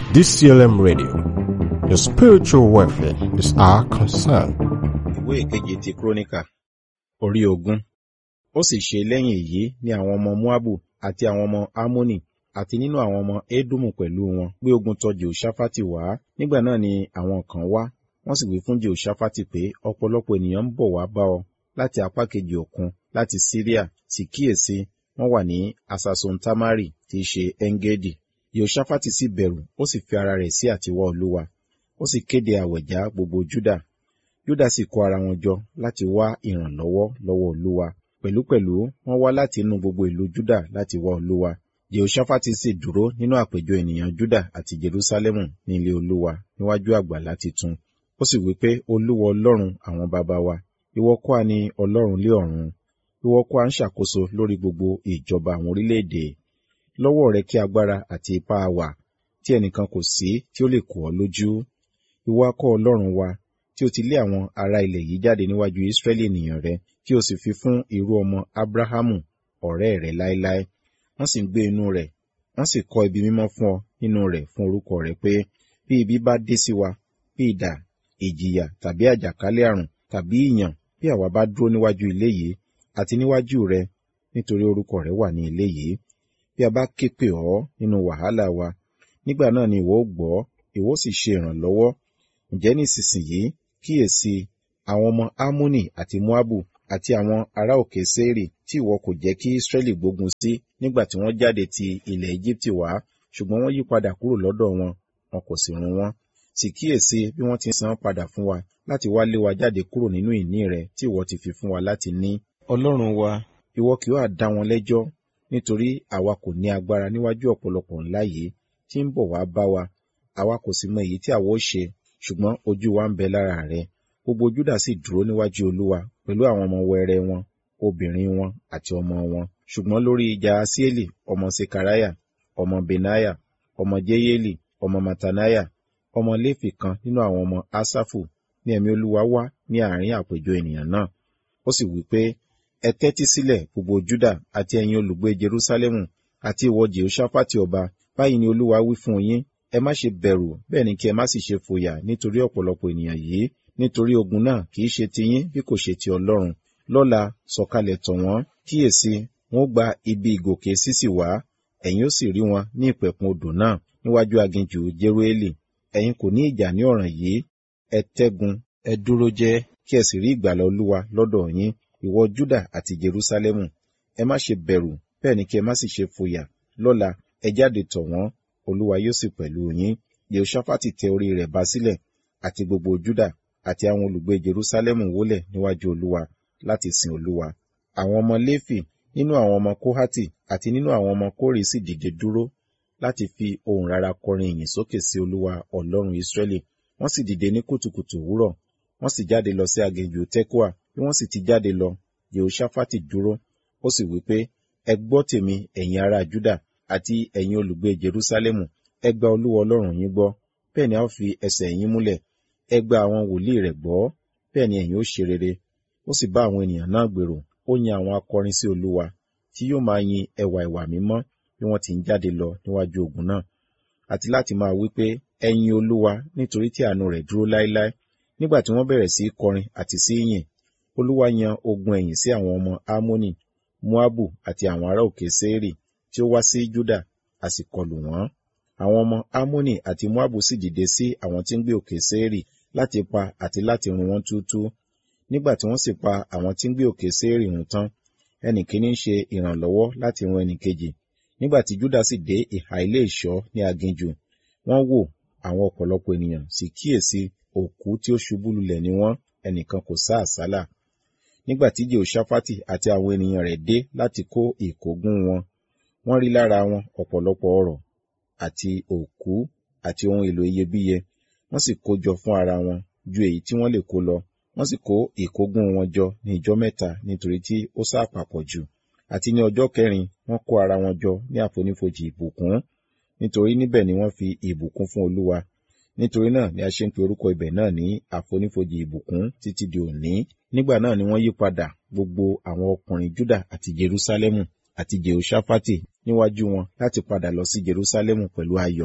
DCLM Radio. Your spiritual welfare is our concern. Ìwé ìkeje ti Kíróníkà, orí 20. Ó sì ṣe lẹ́yìn èyí ní àwọn ọmọ Moabu àti àwọn ọmọ Ammoni àti nínú àwọn ọmọ Edomu pẹ̀lú wọn gbé ogun tọ̀ Jehoṣafati wá. Nígbà náà ni àwọn kan wá, wọ́n sì wí fún Jehoṣafati pé ọ̀pọ̀lọpọ̀ ènìyàn ń bọ̀ wá bá ọ láti apá kejì òkun, láti Síríà, sì kíyèsí, wọ́n wà ní Asasontamari tí í ṣe Engedi. Jehoṣafati sì bẹ̀rù, ó sì fi ara rẹ̀ sí àtiwá Olúwa. Ó sì kéde àwẹ̀já gbogbo Júdà. Júdà sì kó ara wọn jọ láti wá ìrànlọ́wọ́ lọ́wọ́ Olúwa. Pẹ̀lúpẹ̀lú wọ́n wá láti inú gbogbo ìlú Júdà láti wá Olúwa. Jehoṣafati sì dúró nínú àpéjọ ènìyàn Júdà àti Jerúsálẹ́mù ní ilé Olúwa níwájú àgbàlá titun. Ó sì wí pé, Olúwa Ọlọ́run àwọn baba wa, ìwọ kọ́ ni Ọlọ́run lé ọ̀run. Ìwọ kọ́ ń ṣàkóso lórí gbogbo ìjọba àwọn orílẹ̀-èdè. Lọ́wọ́ rẹ kí agbára àti ipá wà, tí ẹnìkan kò sí tí ó lè kò ọ́ lójú. Ìwọ kọ́ Ọlọ́run wa, tí ó ti lé àwọn ará ilẹ̀ yìí jáde níwájú Ísírẹ́lì ènìyàn rẹ, tí ó sì fi fún irú ọmọ Ábráhámù, ọ̀rẹ́ rẹ láéláé. Wọ́n sì ń gbé inú rẹ̀, wọ́n sì kọ́ ibi mímọ́ fún ọ nínú rẹ̀ fún orúkọ rẹ̀ pé, bí ibi bá dé sí wa, bí idà, ìjìyà tàbí àjàkálẹ̀ àrùn tàbí ìyàn, bí àwa bá dúró níwájú ilé yìí àti níwájú rẹ, nítorí orúkọ rẹ wà ní ilé yìí. Bí a bá ké pè ọ́ nínú wàhálà wa, nígbà náà ni ìwọ ó gbọ́, ìwọ sì ṣe ìrànlọ́wọ́. Ǹjẹ́ nísinsìnyí, kíyèsí, àwọn ọmọ Ammoni àti Moabu àti àwọn ará òkè Séírì tí ìwọ kò jẹ́ kí Ísírẹ́lì gbógun sí nígbà tí wọ́n jáde ti ilẹ̀ Égíptì wá, ṣùgbọ́n wọ́n yí padà kúrò lọ́dọ̀ wọn, wọn kò sì run wọ́n. Sì kíyèsí bí wọ́n ti ń san padà fún wa láti wá lé wa jáde kúrò nínú ìní rẹ tí ìwọ ti fi fún wa láti ní. Ọlọ́run wa, ìwọ kì yóò dá wọn lẹ́jọ́, nítorí àwa kò ní agbára níwájú ọ̀pọ̀lọpọ̀ ńlá yìí tí ń bọ̀ wá bá wa. Àwa kò sì mọ èyí tí àwa ó ṣe, ṣùgbọ́n ojú wa ń bẹ lára rẹ. Gbogbo Júdà sì dúró níwájú Olúwa pẹ̀lú àwọn ọmọ wẹrẹ wọn, obìnrin wọn àti ọmọ wọn. Ṣùgbọ́n lórí Jaasieli ọmọ Sekariah, ọmọ Benaiah, ọmọ Jeyeli, ọmọ Mataniah, ọmọ Léfì kan nínú àwọn ọmọ Asafu, ní ẹ̀mí Olúwa wá ní àárín àpéjọ ènìyàn náà. Ó sì wí pé, ẹ tẹ́tí sílẹ̀ gbogbo Júdà àti ẹ̀yin olùgbé Jerúsálẹ́mù àti ìwọ Jehoṣafati ọba, báyìí ni Olúwa wí fún yín, ẹ má ṣe bẹ̀rù, bẹ́ẹ̀ ni kí ẹ má sì ṣe fòyà nítorí ọ̀pọ̀lọpọ̀ ènìyàn yìí, nítorí ogun náà kì í ṣe tiyín bí kò ṣe ti Ọlọ́run. Lọ́la sọ̀kalẹ̀ tọ̀ wọ́n, kíyèsí, wọn ó gba ibi ìgòkè sísì wá, ẹ̀yin ó sì rí wọn ní ìpẹ̀kun odò náà níwájú aginjù Jerueli. Ẹ̀yin kò ní ìjà ní ọ̀ràn yìí, ẹ tẹ́gun, ẹ dúró jẹ́, kí ẹ sì rí ìgbàlà Olúwa lọ́dọ̀ yín, ìwọ Júdà àti Jerúsálẹ́mù. Ẹ má ṣe bẹ̀rù, bẹ́ẹ̀ ni kí ẹ má sì ṣe fòyà. Lọ́la ẹ jáde tọ̀ wọ́n, Olúwa yóò sì pẹ̀lú yín. Jehoṣafati tẹ orí rẹ̀ ba sílẹ̀, àti gbogbo Júdà àti àwọn olùgbé Jerúsálẹ́mù wólẹ̀ níwájú Olúwa láti sin Olúwa. Àwọn ọmọ Léfì nínú àwọn ọmọ Kóhátì àti nínú àwọn ọmọ Kórì sì dìde dúró láti fi ohùn rara kọrin ìyìn sókè sí Olúwa Ọlọ́run Ísírẹ́lì. Wọ́n sì dìde ní kùtùkùtù òwúrọ̀, wọ́n sì jáde lọ sí aginjù Tekoa. Bí wọ́n sì ti jáde lọ, Jehoṣafati dúró, ó sì wí pé, ẹ gbọ́ tèmi, ẹ̀yin ará Júdà àti ẹ̀yin olùgbé Jerúsálẹ́mù, ẹ gba Olúwa Ọlọ́run yín gbọ́, bẹ́ẹ̀ ni a ó fi ẹsẹ̀ yín múlẹ̀. Ẹ gba àwọn wòlíì rẹ̀ gbọ́, bẹ́ẹ̀ ni ẹ̀yin ó ṣe rere. Ó sì bá àwọn ènìyàn náà gbèrò, ó yan àwọn akọrin sí Olúwa, tí yóò máa yin ẹwà ìwà mímọ́ bí wọ́n ti ń jáde lọ níwájú ogun náà, àti láti máa wí pé, ẹ yin Olúwa, nítorí tí àánú rẹ̀ dúró láéláé. Nígbà tí wọ́n bẹ̀rẹ̀ sí kọrin àti sí yìn, Olúwa yan ogun ẹ̀yìn sí àwọn ọmọ Ammoni, Moabu àti àwọn ará òkè Séírì tí ó wá sí Júdà, a sì kọlù wọ́n. Àwọn ọmọ Ammoni àti Moabu sì dìde sí àwọn tí ń gbé òkè Séírì láti pa àti láti run wọ́n túútúú. Nígbà tí wọ́n sì pa àwọn tí ń gbé òkè Séírì run tán, ẹnì kíní ń ṣe ìrànlọ́wọ́ láti run ẹnì kejì. Nígbà tí Júdà sì dé ìhà ilé ìṣọ́ ní aginjù, wọ́n wò, àwọn ọ̀pọ̀lọpọ̀ ènìyàn sì kíyèsí, òkú tí ó ṣubú lulẹ̀ ni wọ́n, ẹnìkan kò sá àsálà. Nígbà tí Jehoṣafati àti àwọn ènìyàn rẹ̀ dé láti kó ìkógun wọn, wọ́n rí lára wọn ọ̀pọ̀lọpọ̀ ọrọ̀ àti òkú àti ohun èlò iyebíye. Wọ́n sì kó jọ fún ara wọn ju èyí tí wọ́n lè kó lọ. Wọ́n sì kó ìkógun wọn jọ ní ìjọ mẹ́ta nítorí tí ó sá papọ̀ jù. Àti ní ọjọ́ kẹrin wọ́n kó ara wọn jọ ní àfonífojì ìbùkún, nítorí níbẹ̀ ni wọ́n fi ìbùkún fún Olúwa. Nítorí náà ni a ṣe ń pe orúkọ ibẹ̀ náà ní àfonífojì ìbùkún títí di òní. Nígbà náà ni wọ́n yí padà gbogbo àwọn ọkùnrin Júdà àti Jerúsálẹ́mù àti Jehoṣafati níwájú wọn láti padà lọ sí Jerúsálẹ́mù pẹ̀lú ayọ̀.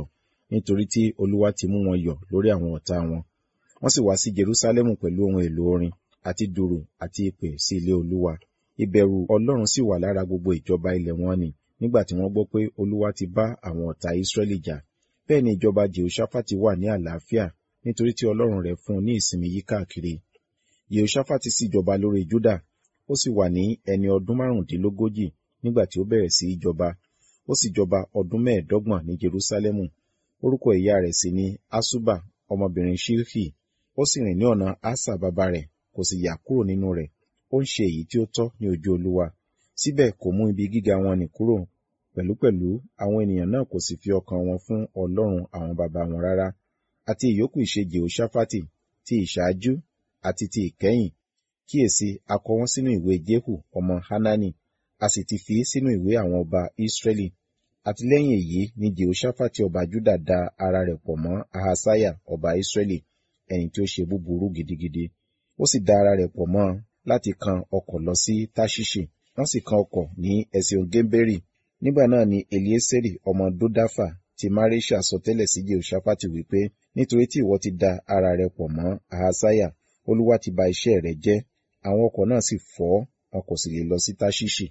nítorí tí Olúwa ti mú wọn yọ̀ lórí àwọn ọ̀tá wọn. Wọ́n sì wá sí Jerúsálẹ́mù pẹ̀lú ohun èlò orin àti dùrù àti ìpè sí ilé Olúwa. Ìbẹ̀rù Ọlọ́run sì wà lára gbogbo ìjọba ilẹ̀ wọn nì nígbà tí wọ́n gbọ́ pé Olúwa ti bá àwọn ọ̀tá Ísírẹ́lì jà. Bẹ́ẹ̀ ni ìjọba Jehoṣafati wà ní àlàáfíà nítorí tí Ọlọ́run rẹ̀ fún un ní ìsinmi yí káàkiri. Jehoṣafati sì jọba lórí Júdà, ó sì wà ní ẹni ọdún 35 nígbà tí ó bẹ̀rẹ̀ sí í jọba. Ó sì jọba ọdún 25 ní Jerúsálẹ́mù. Orúkọ ìyá rẹ̀ sì ni Asuba, ọmọbìnrin Ṣilhi. Ó sì rìn ní ọ̀nà Asa bàbá rẹ̀, kò sì yà kúrò nínú rẹ̀. Ó ń ṣe èyí tí ó tọ́ ní ojú Olúwa. Síbẹ̀ kò mú ibi gíga wọn nì kúrò. Pẹ̀lúpẹ̀lú àwọn ènìyàn náà kò sì fi ọkàn wọn fún Ọlọ́run àwọn baba wọn rárá. Àti ìyókù ìṣe Jehoṣafati, ti ìṣáájú àti ti ìkẹyìn, kíyèsí a kọ wọ́n sínú ìwé Jehu ọmọ Hanani, a sì ti fi sínú ìwé àwọn ọba Ísírẹ́lì. Àti lẹ́yìn èyí ni Jehoṣafati ọba Júdà da ara rẹ̀ pọ̀ mọ́ Ahasiah ọba Ísírẹ́lì, ẹni tí ó ṣe búburú gidigidi. Ó sì da ara rẹ̀ pọ̀ mọ́ láti kan ọkọ̀ lọ sí Taṣiṣi. Wọ́n sì kan ọkọ̀ ní Esion-Geberi. Nígbà náà ni Elieseri ọmọ Dodafa ti Maresha sọtẹ́lẹ̀ sí Jehoṣafati wípé, nítorí tí ìwọ ti da ara rẹ̀ pọ̀ mọ́ Ahasiah, Olúwa ti ba iṣẹ́ rẹ̀ jẹ́. Àwọn ọkọ̀ náà sì fọ́, wọn kò sì lè lọ sí Taṣiṣi.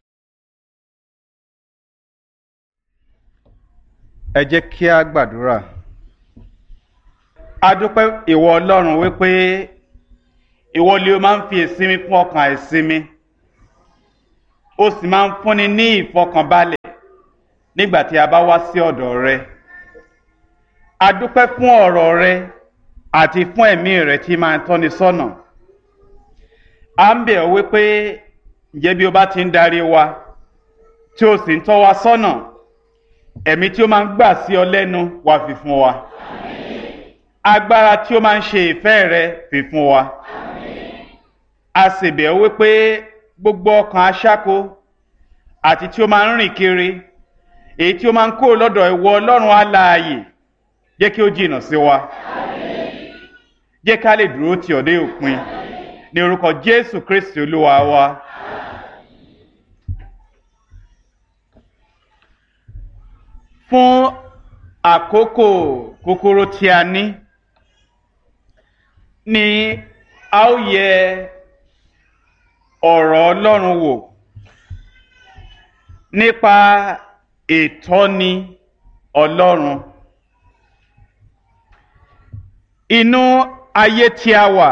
Ẹ jẹ́ kí a gbàdúrà. A dúpẹ́ ìwọ Ọlọ́run wípé ìwọ lé o máa ń fi ìsinmi fún ọkàn àìsinmi, ó sì máa ń fúnni ní ìfọkànbalẹ̀ nígbà tí a bá wá sí ọ̀dọ̀ rẹ. A dúpẹ́ fún ọ̀rọ̀ rẹ àti fún ẹ̀mí rẹ tí máa ń tọ́ni sọ́nà. A ń bẹ̀ ọ́ wípé ǹjẹ́ bí o bá ti ń darí wa tí o sì ń tọ́ wa sọ́nà, ẹ̀mí tí ó máa ń gbà sí ọ lẹ́nu wá fi fún wa. Agbára tí ó máa ń ṣe ìfẹ́ rẹ fi fún wa. A sì bẹ̀ ọ́ wípé gbogbo ọkàn aṣáko àti tí ó máa ń rìn kiri, èyí tí ó máa ń kó lọ́dọ̀ ìwọ Ọlọ́run alààyè, jẹ́ kí ó jìnnà sí wa. Jẹ́ ká lè dúró tì ọ́ dé òpin. Ní orúkọ Jésù Kristi Olúwa wa. Fún àkókò kúkúrú tí a ní, ni a ó yẹ ọ̀rọ̀ Ọlọ́run wò nípa ìtọ́ni Ọlọ́run. Inú ayé tí a wà,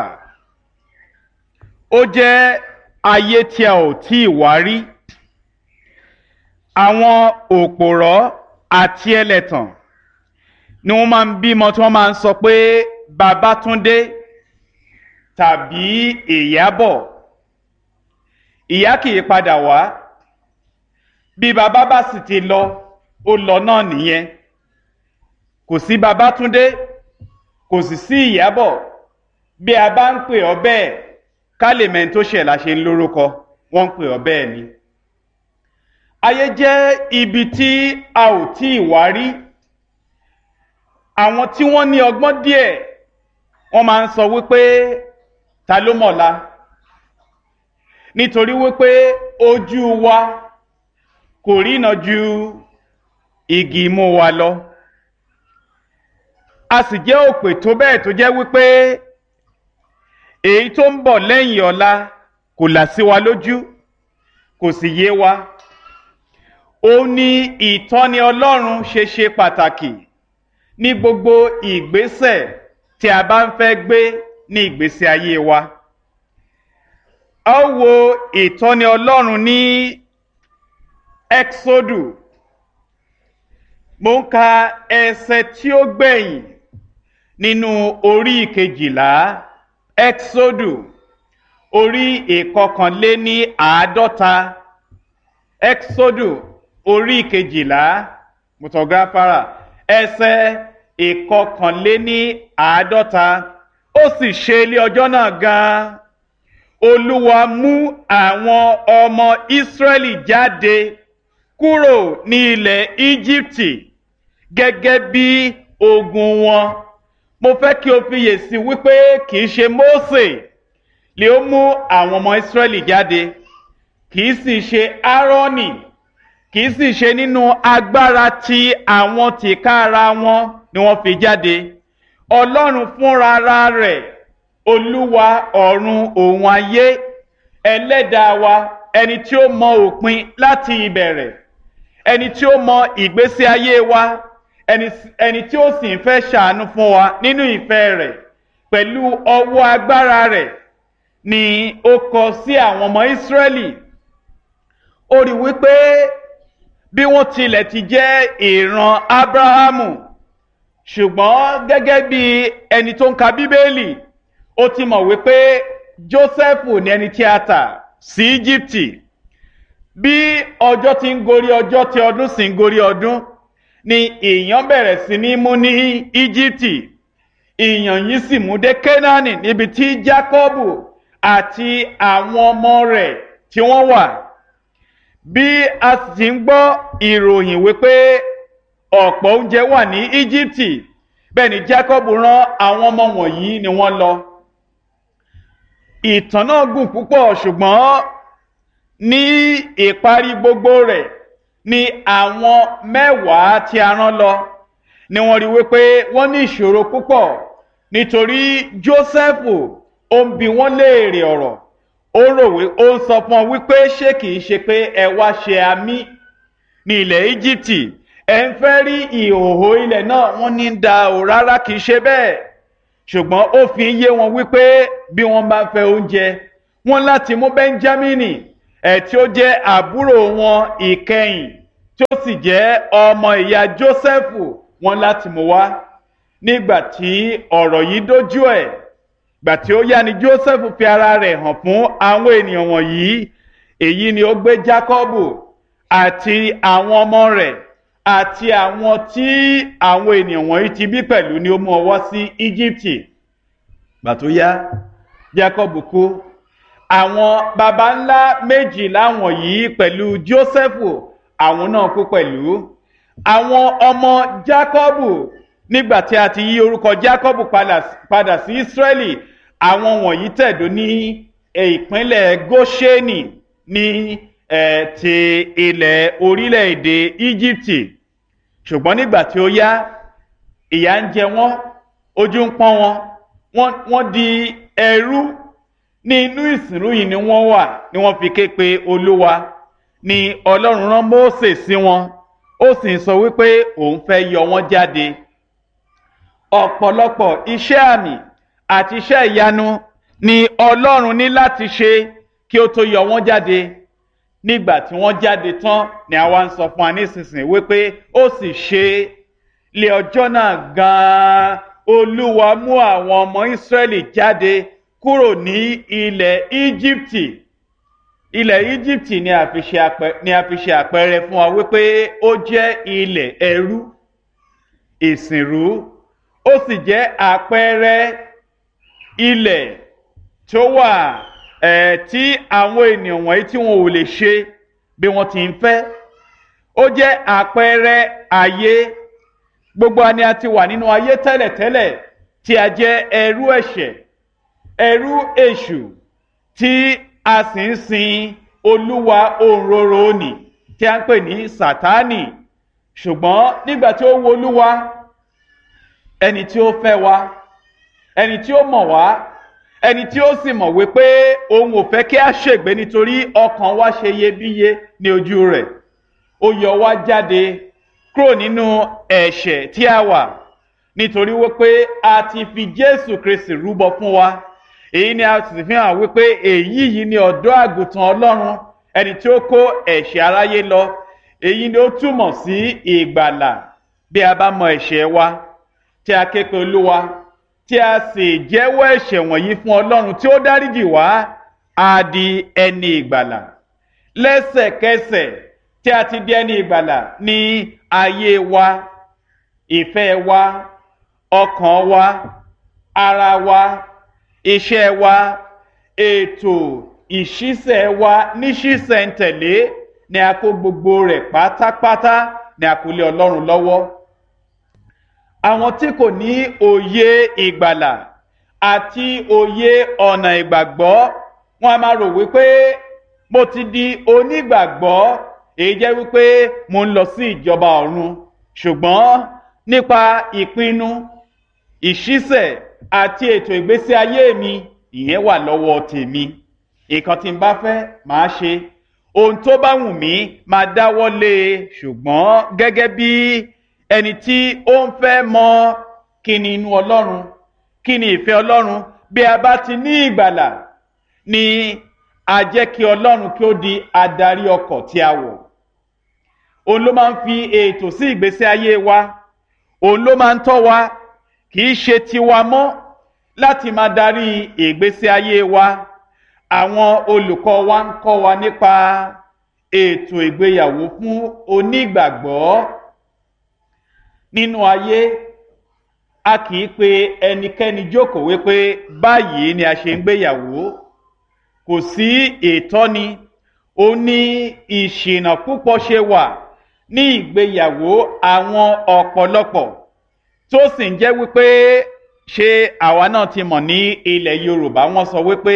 ó jẹ́ ayé tí a ò tí ì wá rí. Àwọn òpòrọ́ àti ẹlẹ́tàn ni wọ́n máa ń bímọ tí wọ́n máa ń sọ pé Babátúndé tàbí Ìyábọ̀. Ìyá kì í padà wá. Bí bàbá bá sì ti lọ, ó lọ náà nìyẹn. Kò sí Babátúndé, kò sì sí Ìyábọ̀. Bí a bá ń pè ọ́ bẹ́ẹ̀, ká lè mẹ́ni tó ṣẹ̀ la ṣe ń lórúkọ, wọ́n ń pè ọ́ bẹ́ẹ̀ ni. Ayé jẹ́ ibi tí a ò tí ì wá rí. Àwọn tí wọ́n ní ọgbọ́n díẹ̀, wọ́n máa ń sọ wípé ta ló mọ̀la? Nítorí wípé ojú wa kò rína ju igi imú wa lọ. A sì jẹ́ òpè tó bẹ́ẹ̀ tó jẹ́ wípé èyí tó ń bọ̀ lẹ́yìn ọ̀la kò là sí wa lójú, kò sì yé wa. Ó ní ìtọ́ni Ọlọ́run ṣe pàtàkì ní gbogbo ìgbésẹ̀ tí a bá ń fẹ́ gbé ní ìgbésí ayé wa. A ó wo ìtọ́ni Ọlọ́run ní Ẹ́kísódù. Mo ń ka ẹsẹ̀ tí ó gbẹ̀yìn nínú orí 12. Ẹ́kísódù orí 51. Ẹ́kísódù orí 12, mùtọ̀gáfárà, ẹsẹ̀ 51. Ó sì ṣe ilé ọjọ́ náà gan-an, Olúwa mú àwọn ọmọ Ísírẹ́lì jáde kúrò ní ilẹ̀ Íjíbítì gẹ́gẹ́ bí ogun wọn. Mo fẹ́ kí o fiyèsí wípé kì í ṣe Mósè lè ó mú àwọn ọmọ Ísírẹ́lì jáde, kì í sì ṣe Árónì kì í sì ṣe nínú agbára tí àwọn tìkára wọn ni wọ́n fi jáde. Ọlọ́run fúnra rẹ̀, Olúwa ọ̀run òun ayé, ẹlẹ́dàá wa, ẹni tí ó mọ òpin láti ìbẹ̀rẹ̀, ẹni tí ó mọ ìgbésí ayé wa, ẹni tí ó sì ń fẹ́ ṣàánú fún wa nínú ìfẹ́ rẹ̀ pẹ̀lú ọwọ́ agbára rẹ̀ ni ó kọ sí àwọn ọmọ Ísírẹ́lì. Ó rí wípé bí wọ́n tilẹ̀ ti jẹ́ ìran Ábúráhámù, ṣùgbọ́n gẹ́gẹ́ bí ẹni tó ń ka Bíbélì, ó ti mọ̀ wípé Jósẹ́fù ni ẹni tí a tà sí Íjíbítì. Bí ọjọ́ ti ń gorí ọjọ́ tí ọdún sì ń gorí ọdún, ni ìyàn bẹ̀rẹ̀ sí ní mú ní Íjíbítì. Ìyàn yìí sì mú dé Kénáánì, níbi tí Jákọ́bù àti àwọn ọmọ rẹ̀ tí wọ́n wà. Bí a sì ń gbọ́ ìròyìn wípé ọ̀pọ̀ oúnjẹ wà ní Íjíbítì, bẹ́ẹ̀ ni Jákọ́bù rán àwọn ọmọ wọ̀nyí ni wọ́n lọ. Ìtàn náà gùn púpọ̀, ṣùgbọ́n ní ìparí gbogbo rẹ̀ ni àwọn 10 tí a rán lọ ni wọ́n rí wípé wọ́n ní ìṣòro púpọ̀, nítorí Jósẹ́fù ó ń bi wọ́n léèrè ọ̀rọ̀. Ó ń sọ fún wọn wípé ṣé kìí ṣe pé ẹ wá ṣe àmì ní ilẹ̀ Íjíbítì, ẹ ń fẹ́ rí ìhòòhò ilẹ̀ náà. wọ́n ní da ò rárá, kìí ṣe bẹ́ẹ̀. Ṣùgbọ́n ó fi ń yé wọn wípé bí wọ́n bá fẹ́ oúnjẹ, wọ́n láti mú Bẹ́ńjámínì tí ó jẹ́ àbúrò wọn ìkẹyìn, tí ó sì jẹ́ ọmọ ìyá Jósẹ́fù, wọ́n láti mú wá. Nígbà tí ọ̀rọ̀ yìí dójú ẹ̀, gbà tí ó yá ni Jósẹ́fù fi ara rẹ̀ hàn fún àwọn ènìyàn wọ̀nyí. Èyí ni ó gbé Jákọ́bù àti àwọn ọmọ rẹ̀ àti àwọn tí àwọn ènìyàn wọ̀nyí ti bí pẹ̀lú ni ó mú ọwọ́ sí Íjíbítì. Gbà tó yá, Jákọ́bù kú. Àwọn baba ńlá 12 wọ̀nyí pẹ̀lú Jósẹ́fù, àwọn náà kú pẹ̀lú. Àwọn ọmọ Jákọ́bù, nígbà tí a ti yí orúkọ Jákọ́bù padà sí Ísírẹ́lì, àwọn wọ̀nyí tẹ̀dó ní ìpínlẹ̀ Góṣẹ́nì ní ti ilẹ̀ orílẹ̀-èdè Íjíbítì. Ṣùgbọ́n nígbà tí ó yá, ìyà ń jẹ wọ́n, ojú ń pọ́n wọn, wọ́n di ẹrú. Ní inú ìsìnrú yìí ni wọ́n wà, ni wọ́n fi ké pe Olúwa. Ni Ọlọ́run rán Mósè sí wọn, ó sì ń sọ wípé òun fẹ́ yọ wọ́n jáde. Ọ̀pọ̀lọpọ̀ iṣẹ́ àmì àti iṣẹ́ ìyanu ni Ọlọ́run ní láti ṣe kí ó tó yọ wọ́n jáde. Nígbà tí wọ́n jáde tán ni àwa ń sọ fún wa nísinsìnyí wípé ó sì ṣe lé ọjọ́ náà gan-an, Olúwa mú àwọn ọmọ Ísírẹ́lì jáde kúrò ní ilẹ̀ Íjíbítì. Ilẹ̀ Íjíbítì ni a fi ṣe àpẹẹrẹ fún wa wípé ó jẹ́ ilẹ̀ ẹrú, ìsìnrú. Ó sì jẹ́ àpẹẹrẹ ilẹ̀ tó wà tí àwọn ènìyàn wọ̀nyí tí wọn ò lè ṣe bí wọ́n ti ń fẹ́. Ó jẹ́ àpẹẹrẹ ayé. Gbogbo wa ni a ti wà nínú ayé tẹ́lẹ̀tẹ́lẹ̀ tí a jẹ́ ẹrú ẹ̀ṣẹ̀, ẹrú èṣù, tí a sì ń sin olúwa òǹrorò nì tí a ń pè ní Sátánì. Ṣùgbọ́n nígbà tí ó wo Olúwa, ẹni tí ó fẹ́ wa, ẹni tí ó mọ̀ wá, ẹni tí ó sì mọ̀ wípé òun ò fẹ́ kí a ṣègbé nítorí ọkàn wa ṣe iyebíye ní ojú rẹ̀, ó yọ wá jáde kúrò nínú ẹ̀ṣẹ̀ tí a wà, nítorí wípé a ti fi Jésù Kristi rúbọ fún wa. Èyí ni a sì fi hàn wípé èyí yìí ni ọ̀dọ́ àgùntàn Ọlọ́run, ẹni tí ó kó ẹ̀ṣẹ̀ aráyé lọ. Èyí ni ó túmọ̀ sí ìgbàlà. Bí a bá mọ ẹ̀ṣẹ̀ wa, tí a ké pe Olúwa, tí a sì jẹ́wọ́ ẹ̀ṣẹ̀ wọ̀nyí fún Ọlọ́run tí ó dáríjì wá, a di ẹni ìgbàlà. Lẹ́sẹ̀kẹsẹ̀ tí a ti di ẹni ìgbàlà ní ayé wa, ìfẹ́ wa, ọkàn wa, ara wa, iṣẹ́ wa, ètò ìṣísẹ̀ wa ní ṣísẹ̀ntẹ̀lé ni a kó gbogbo rẹ̀ pátápátá ni a kó lé Ọlọ́run lọ́wọ́. Àwọn tí kò ní òye ìgbàlà àti òye ọ̀nà ìgbàgbọ́, wọ́n a máa rò wípé mo ti di onígbàgbọ́ èyí jẹ́ wípé mo ń lọ sí ìjọba ọ̀run, ṣùgbọ́n nípa ìpinnu, ìṣísẹ̀ àti ètò ìgbésí ayé mi, ìyẹn wà lọ́wọ́ tèmi. Nǹkan tí n bá fẹ́ màá ṣe, ohun tó bá wù mí máa dáwọ́ lé e, ṣùgbọ́n gẹ́gẹ́ bí ẹni tí ó ń fẹ́ mọ kí ni inú Ọlọ́run, kí ni ìfẹ́ Ọlọ́run, bí a bá ti ní ìgbàlà ni a jẹ́ kí Ọlọ́run kí ó di adarí ọkọ̀ tí a wọ̀. Òun ló máa ń fi ètò sí ìgbésí ayé wa, òun ló máa ń tọ́ wa, kì í ṣe tiwa mọ́ láti máa darí ìgbésí ayé wa. Àwọn olùkọ́ wa ń kọ́ wa nípa ètò ìgbéyàwó fún onígbàgbọ́. Nínú ayé, a kì í pe ẹnikẹ́ni jókòó wípé báyìí ni a ṣe ń gbéyàwó. Kò sí ìtọ́ni, ó ní ìṣìnà púpọ̀ ṣe wà ní ìgbéyàwó àwọn ọ̀pọ̀lọpọ̀, tó sì ń jẹ́ wípé ṣé àwa náà ti mọ̀ ní ilẹ̀ Yorùbá, wọ́n sọ wípé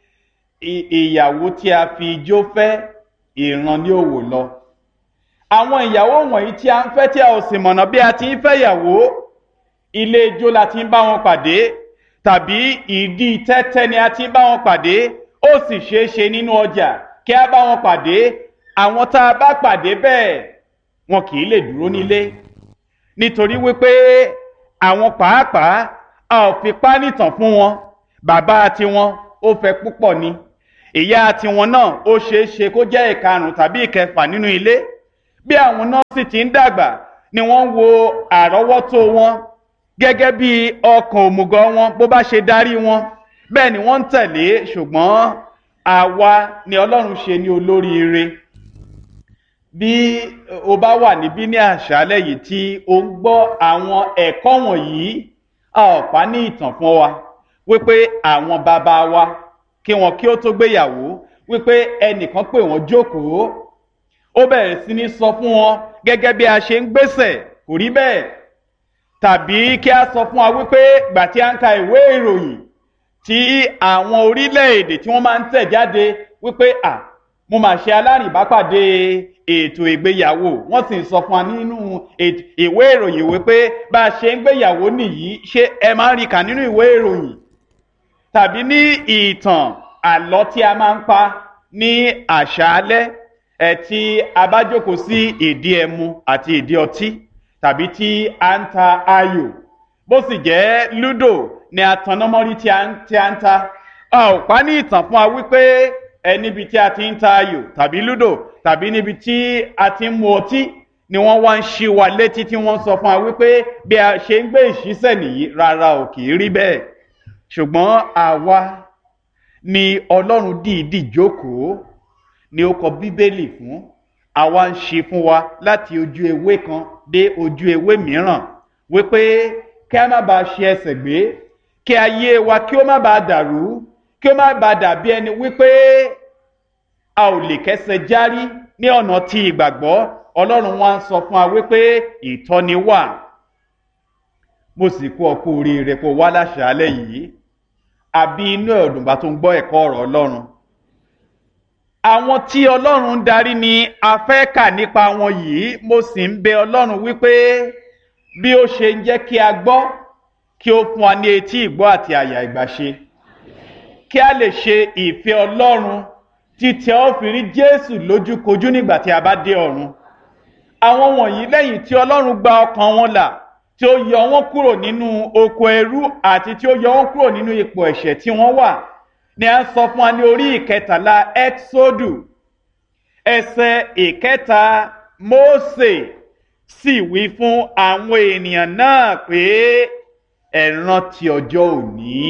ìyàwó tí a fi ijó fẹ́ ìran ní òwò lọ. Àwọn ìyàwó wọ̀nyí tí a ń fẹ́ tí a ò sì mọ̀nà bí a ti ń fẹ́ ìyàwó, ilé ijó la ti ń bá wọn pàdé, tàbí ìdí tẹ́tẹ́ ni a ti ń bá wọn pàdé. Ó sì ṣeé ṣe nínú ọjà kí a bá wọn pàdé. Àwọn tá a bá pàdé bẹ́ẹ̀, wọn kì í lè dúró nílé, nítorí wípé àwọn pàápàá a ò fi pánìtàn fún wọn. Bàbá tiwọn ó fẹ́ púpọ̀ ni, ìyá tiwọn náà ó ṣeé ṣe kó jẹ́ ìkarùn tàbí ìkẹfà nínú ilé. Bí àwọn náà sì ti ń dàgbà ni wọ́n ń wo àrọ́wọ́tó wọn gẹ́gẹ́ bí ọkàn òmùgọ̀ wọn bó bá ṣe darí wọn, bẹ́ẹ̀ ni wọ́n ń tẹ̀lé. Ṣùgbọ́n àwa ni Ọlọ́run ṣe ní olóríire. Bí o bá wà níbí ní àṣálẹ́ yìí tí o ń gbọ́ àwọn ẹ̀kọ́ wọ̀nyí, a ò pa ní ìtàn fún wa wípé àwọn bàbá wa kí wọn kí ó tó gbéyàwó, wípé ẹnìkan pè wọ́n jókòó, ó bẹ̀rẹ̀ sí ní sọ fún wọn gẹ́gẹ́ bí a ṣe ń gbésẹ̀. Kò rí bẹ́ẹ̀. Tàbí kí a sọ fún wa wípé gbà tí a ń ka ìwé ìròyìn tí àwọn orílẹ̀-èdè tí wọ́n máa ń tẹ̀ jáde wípé mo máa ṣe alárìnbápàdé ètò ìgbéyàwó, wọ́n sì ń sọ fún wa nínú ìwé ìròyìn wípé bá a ṣe ń gbéyàwó nìyí. Ṣé ẹ máa ń rí kà nínú ìwé ìròyìn? Tàbí ní ìtàn àlọ́ tí a máa ń pa ní àṣálẹ́ tí a bá jókòó sí ìdí ẹmu àti ìdí ọtí, tàbí tí a ń ta ayò, bó sì jẹ́ lúdò ni atannámọ́rí tí a ń ta. A ò pa ní ìtàn fún wa wípé níbi tí a ti ń ta ayò tàbí lúdò tàbí níbi tí a ti ń mu ọtí ni wọ́n wá ń ṣí wa létí tí wọ́n sọ fún wa wípé bí a ṣe ń gbé ìṣísẹ̀ nìyí. Rárá o, kì í rí bẹ́ẹ̀. Ṣùgbọ́n àwa ni Ọlọ́run dìídì jókòó ni ó kọ Bíbélì fún. Àwa ń ṣe fún wa láti ojú ewé kan dé ojú ewé mìíràn wípé kí a má bàa ṣe ẹsẹ̀ gbé, kí ayé wa kí ó má bàa dàrú, kí ó má bàa dàbí ẹni wípé a ò lè kẹ́sẹ̀ járí ní ọ̀nà ti ìgbàgbọ́. Ọlọ́run wa ń sọ fún wa wípé ìtọ́ni wà. Mo sì kú ọ kú oríire kó wá láṣálẹ́ yìí, àbí inú ẹ̀dùn bá tó ń gbọ́ ẹ̀kọ́ ọ̀rọ̀ Ọlọ́run. Àwọn tí Ọlọ́run ń darí ni a fẹ́ kà nípa wọn yìí. Mo sì ń bẹ Ọlọ́run wípé bí ó ṣe ń jẹ́ kí a gbọ́, kí ó fún wa ní etí ìgbọ́ àti àyà ìgbàṣe, kí a lè ṣe ìfẹ́ Ọlọ́run títí a ó fi rí Jésù lójúkojú nígbà tí a bá dé ọ̀run. Àwọn wọ̀nyí lẹ́yìn tí Ọlọ́run gba ọkàn wọn là, tí ó yọ wọ́n kúrò nínú oko ẹrú àti tí ó yọ wọ́n kúrò nínú ipò ẹ̀ṣẹ̀ tí wọ́n wà, ni a ń sọ fún wa ní orí 13 Ẹ́kísódù ẹsẹ̀ 3. Mósè sì wí fún àwọn ènìyàn náà pé ẹ rántí ọjọ́ òní,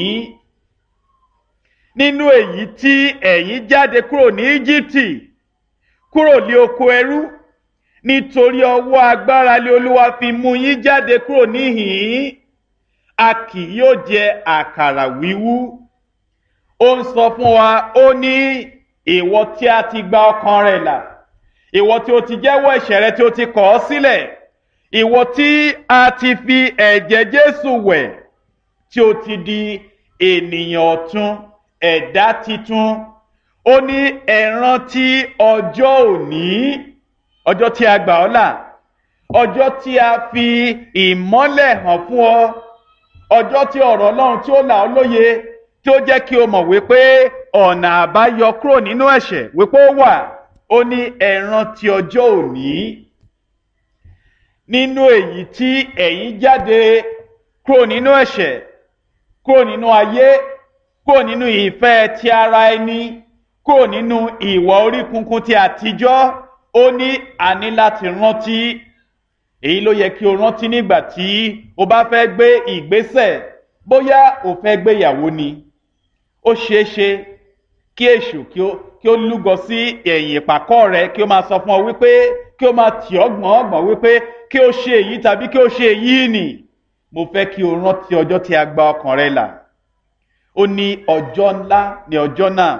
nínú èyí tí ẹ̀yin jáde kúrò ní Íjíbítì, kúrò ní oko ẹrú, nítorí ọwọ́ agbára lé Olúwa fi mú yín jáde kúrò níhìn-ín. A kì yóò jẹ àkàrà wíwú. Ó ń sọ fún wa, ó ní ìwọ tí a ti gba ọkàn rẹ̀ là, ìwọ tí ó ti jẹ́wọ́ ẹ̀ṣẹ̀ rẹ tí ó ti kọ̀ ọ́ sílẹ̀, ìwọ tí a ti fi ẹ̀jẹ̀ Jésù wẹ̀, tí ó ti di ènìyàn ọ̀tun, ẹ̀dá titun. Ó ní ẹ rántí ọjọ́ òní. ọjọ́ tí a gbà ọ́ là, ọjọ́ tí a fi ìmọ́lẹ̀ hàn fún ọ, ọjọ́ tí ọ̀rọ̀ Ọlọ́run tí ó là ọ́ lóye, tí ó jẹ́ kí o mọ̀ wípé ọ̀nà àbáyọ kúrò nínú ẹ̀ṣẹ̀ wípé ó wà. Ó ní ẹ rántí ọjọ́ òní, nínú èyí tí ẹ̀yin jáde kúrò nínú ẹ̀ṣẹ̀, kúrò nínú ayé, kúrò nínú ìfẹ́ ti ara ẹni, kúrò nínú ìwà orí kunkun ti àtijọ́. Ó ní a ní láti rántí. Èyí ló yẹ kí o rántí nígbà tí o bá fẹ́ gbé ìgbésẹ̀. Bóyá o fẹ́ gbéyàwó ni, ó ṣeé ṣe kí èṣù kí ó lúgọ sí ẹ̀yìn ìpàkọ́ rẹ, kí ó máa sọ fún ọ wípé, kí ó máa tì ọ́ gbọ̀ngbọ̀n wípé kí o ṣe èyí tàbí kí o ṣe èyí nì. Mo fẹ́ kí o rántí ọjọ́ tí a gba ọkàn rẹ là. Ó ní ọjọ́ ńlá ní ọjọ́ náà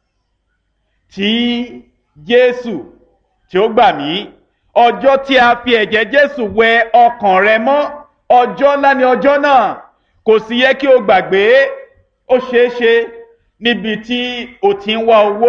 tí Jésù tí ó gbà mí, ọjọ́ tí a fi ẹ̀jẹ̀ Jésù wẹ ọkàn rẹ mọ́, ọjọ́ ńlá ní ọjọ́ náà. Kò sì yẹ kí o gbàgbé. Ó ṣeé ṣe níbi tí o ti ń wá owó,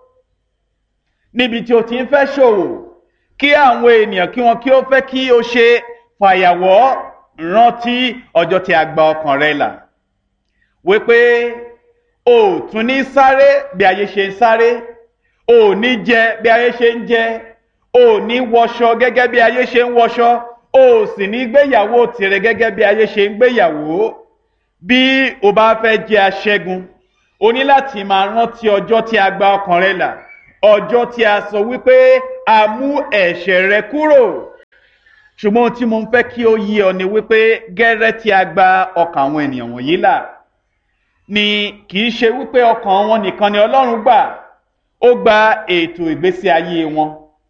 níbi tí o ti ń fẹ́ ṣòwò, kí àwọn ènìyàn kí ó fẹ́ kí o ṣe fàyàwọ́. Rántí ọjọ́ tí a gba ọkàn rẹ là, wípé o tún ní sáré bí ayé ṣe ń sáré, o ní jẹ bí ayé ṣe ń jẹ, o ní wọṣọ gẹ́gẹ́ bí ayé ṣe ń wọṣọ, o sì ní gbéyàwó tìrẹ gẹ́gẹ́ bí ayé ṣe ń gbéyàwó. Bí o bá fẹ́ jẹ́ aṣẹ́gun, o ní láti máa rántí ọjọ́ tí a gba ọkàn rẹ là, ọjọ́ tí a sọ wípé a mú ẹ̀ṣẹ̀ rẹ kúrò. Ṣùgbọ́n tí mo ń fẹ́ kí ó yé ọ ni wípé gẹ́rẹ́ tí a gba ọkàn àwọn ènìyàn wọ̀nyí là, ni kì í ṣe wípé ọkàn wọn nìkan ni Ọlọ́run gbà. Ó gba ètò ìgbésí ayé wọn,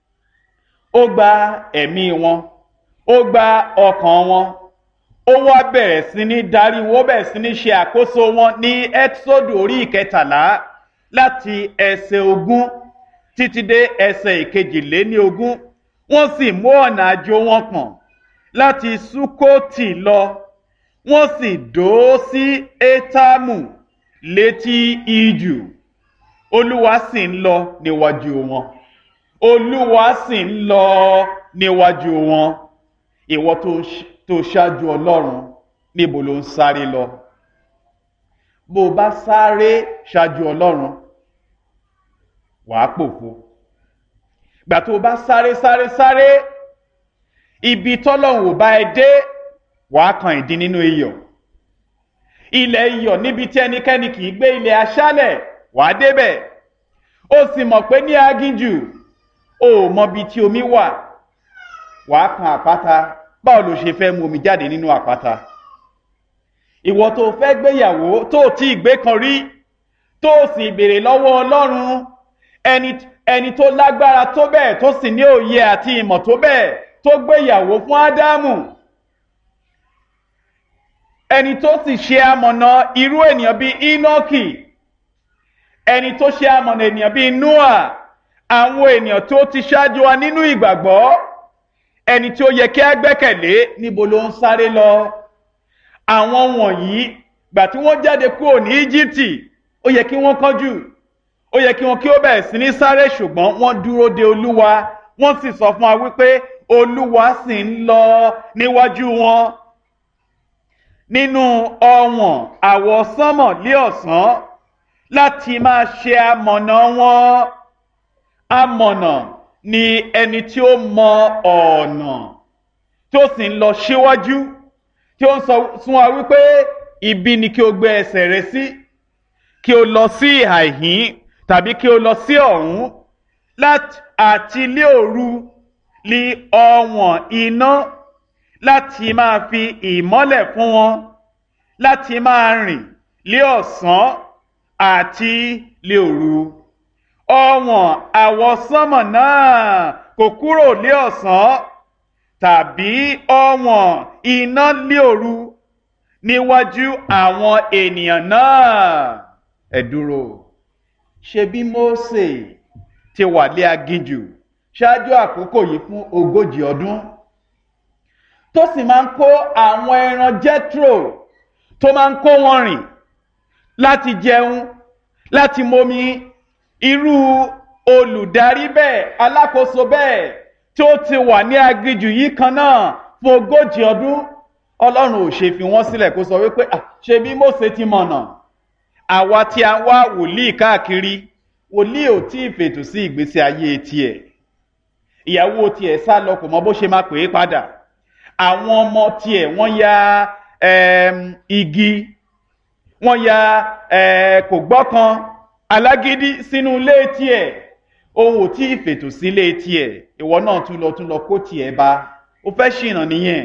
ó gba ẹ̀mí wọn, ó gba ọkàn wọn. Ó wá bẹ̀rẹ̀ sí ní darí wọn, ó bẹ̀rẹ̀ sí ní ṣe àkóso wọn ní Ẹ́kísódù orí 13 láti ẹsẹ̀ 20 títí dé ẹsẹ̀ 22. Wọ́n sì mú ọ̀nà àjò wọn pọ̀n láti Súkótì lọ, wọ́n sì dó sí Étámù létí ijù. Olúwa sì ń lọ níwájú wọn, Olúwa sì ń lọ níwájú wọn. Ìwọ tó ṣáájú Ọlọ́run, níbo ló ń sáré lọ? Bó bá sáré ṣáájú Ọlọ́run, wàá pòfo. Gbà tó bá sáré, ibi tọ́lọ́run ò bá ẹ dé, wàá kan ìdí nínú iyọ̀. Ilẹ̀ iyọ̀ níbi tí ẹnikẹ́ni kì í gbé, ilẹ̀ aṣálẹ̀, wàá débẹ̀. Ó sì mọ̀ pé ní aginjù, o mọbi tí omi wà, wàá kan àpáta. Báwo ló ṣe fẹ́ mú omi jáde nínú àpáta? Ìwọ tó fẹ́ gbéyàwó tó tí ìgbé kan rí, tó sì béèrè lọ́wọ́ Ọlọ́run, ẹni tó lágbára tó bẹ́ẹ̀, tó sì ní òye àti ìmọ̀ tó bẹ́ẹ̀, tó gbéyàwó fún Ádámù, ẹni tó sì ṣe amọ̀nà irú ènìyàn bíi Ínákì, ẹni tó ṣe amọ̀nà ènìyàn bíi Nóà, àwọn ènìyàn tó ti ṣáájú wa nínú ìgbàgbọ́, ẹni tí ó yẹ kí a gbẹ́kẹ̀lé, níbo ló ń sáré lọ? Àwọn wọ̀nyí, gbà tí wọ́n jáde kúrò ní Íjíbítì, ó yẹ kí wọ́n kánjú, ó yẹ kí ó bẹ̀rẹ̀ sí ní sáré, ṣùgbọ́n wọ́n dúró de Olúwa. Wọ́n sì sọ fún wa wípé Olúwa sì ń lọ níwájú wọn nínú ọ̀wọ̀n àwọsánmọ̀ lé ọ̀sán láti máa ṣe amọ̀nà wọn. Amọ̀nà ni ẹni tí ó mọ ọ̀nà, tí ó sì ń lọ síwájú, tí ó ń sọ fún wa wípé ibi ni kí o gbé ẹsẹ̀ rẹ sí, kí o lọ sí ìhà ìhín tàbí kí o lọ sí ọ̀hún. Àti lé òru li ọ̀wọ̀n iná láti máa fi ìmọ́lẹ̀ fún wọn, láti máa rìn lé ọ̀sán àti lé òru. Ọ̀wọ̀n àwọsánmọ̀ náà kò kúrò lé ọ̀sán, tàbí ọ̀wọ̀n iná lé òru níwájú àwọn ènìyàn náà. Ẹ dúró, ṣe bí Mósè ti wà lé aginjù ṣáájú àkókò yìí fún 40 ọdún, tó sì máa ń kó àwọn ẹran Jethro, tó máa ń kó wọn rìn láti jẹun, láti momi. Irú olùdarí bẹ́ẹ̀, alákòóso bẹ́ẹ̀, tí ó ti wà ní aginjù yìí kan náà fún 40 ọdún, Ọlọ́run ò ṣe fi wọ́n sílẹ̀ kó sọ wípé ṣe bí Mósè ti mọ̀nà. Àwa tí a wá wòlíì káàkiri, wòlíì ò tí ì fètò sí ìgbésí ayé tiẹ̀. Ìyàwó tiẹ̀ sá lọ, kò mọ bó ṣe máa pè é padà. Àwọn ọmọ tiẹ̀ wọ́n ya igi, wọ́n ya kò gbọ́kan alágídí sínú ilé tiẹ̀. Òun ò tí ì fètò sí ilé tiẹ̀, ìwọ náà tún lọ kó tiẹ̀ bá. Ó fẹ́ ṣìnà nìyẹn.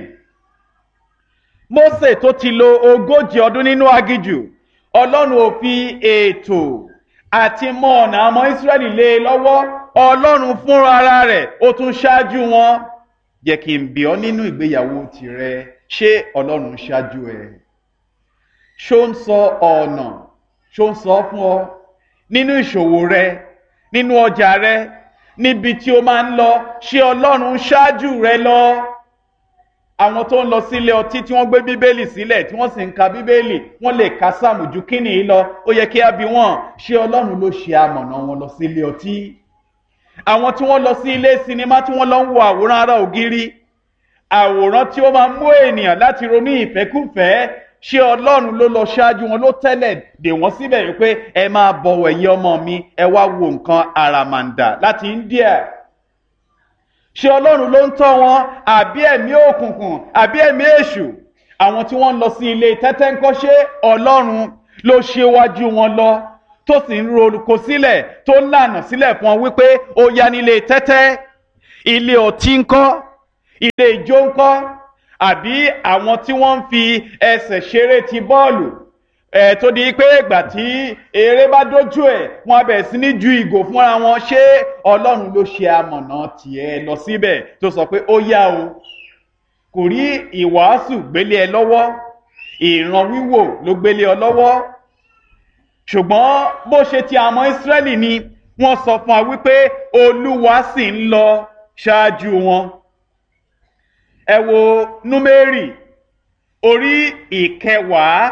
Mósè tó ti lò 40 ọdún nínú aginjù, Ọlọ́run ò fi ètò àti mọ ọ̀nà àmọ́ Ísírẹ́lì lé lọ́wọ́. Ọlọ́run fúnra ara rẹ̀ ó tún ṣáájú wọn. Jẹ́ kí n bi ọ́ nínú ìgbéyàwó tìrẹ, ṣé Ọlọ́run ṣáájú ẹ? Ṣó ń sọ ọ̀nà, ṣó ń sọ fún ọ nínú ìṣòwò rẹ, nínú ọjà rẹ, níbi tí o máa ń lọ, ṣé Ọlọ́run ṣáájú rẹ lọ? Àwọn tó ń lọ sílé ọtí tí wọ́n gbé bíbélì sílẹ̀ tí wọ́n sì ń ka bíbélì, wọ́n lè ka sáàmù ju kíni lọ. Ó yẹ kí á bi wọ́n, ṣé Ọlọ́run ló ṣe amọ̀nà wọn lọ sílé ọtí? Àwọn tí wọ́n lọ sí ilé sinimá tí wọ́n lọ ń wo àwòrán ara ògiri, àwòrán tí ó máa mú ènìyàn láti ronú ìfẹ́kúfẹ̀ẹ́, ṣé Ọlọ́run ló lọ ṣáájú wọn, ló tẹ́lẹ̀ dè wọ́n síbẹ̀ wípé ẹ máa bọ̀wọ̀ ẹ̀yin ọmọ mi, ẹ wá wo nǹkan àràmàǹdà láti India? Ṣé Ọlọ́run ló ń tọ́ wọn, àbí ẹ̀mí òkùnkùn, àbí ẹ̀mí èṣù? Àwọn tí wọ́n ń lọ sí ilé tẹ́tẹ́ ńkọ́, ṣé Ọlọ́run ló ṣe wájú wọn lọ, tó sì ń rorúkọ sílẹ̀, tó ń lànà sílẹ̀ fún wọn wípé ó yá nílé tẹ́tẹ́? Ilé ọtí ńkọ́? Ilé ijó ńkọ́? Àbí àwọn tí wọ́n ń fi ẹsẹ̀ ṣeré ti bọ́ọ̀lù, tó di pé ìgbà tí eré bá dójú ẹ̀ wọ́n á bẹ̀rẹ̀ sí ní ju ìgò fúnra wọn? Ṣé Ọlọ́run ló ṣe amọ̀nà tiẹ̀ lọ síbẹ̀ tó sọ pé ó yá o? Kò rí ìwàásù gbélé ẹ lọ́wọ́, ìran wíwò ló gbélé ọ lọ́wọ́. Ṣùgbọ́n bó ṣe ti àwọn Ísírẹ́lì ni wọ́n sọ fún wa wípé Olúwa sì ń lọ ṣáájú wọn. Ẹ wo Númérì orí 10.